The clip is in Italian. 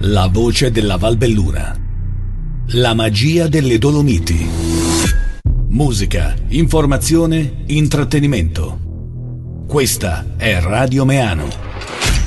La voce della Valbelluna. La magia delle Dolomiti. Musica, informazione, intrattenimento. Questa è Radio Meano.